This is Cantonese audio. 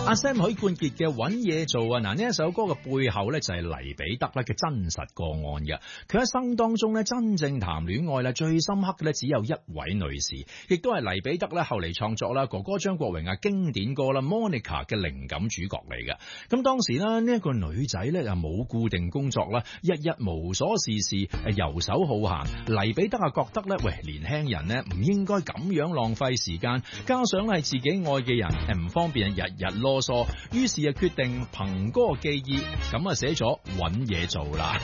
阿 Sam 許冠傑嘅搵嘢做啊，嗱呢一首歌嘅背後咧就係黎彼得咧嘅真實個案嘅。佢一生當中咧真正談戀愛咧最深刻嘅咧只有一位女士，亦都係黎彼得咧後嚟創作啦哥哥張國榮啊經典歌啦 Monica 嘅靈感主角嚟嘅。咁當時咧呢一個女仔咧又冇固定工作啦，日日無所事事，遊手好閒。黎彼得啊覺得咧喂年輕人咧唔應該咁樣浪費時間，加上係自己愛嘅人唔方便日日囉嗦，於是啊決定憑歌寄意，咁啊寫咗搵嘢做啦。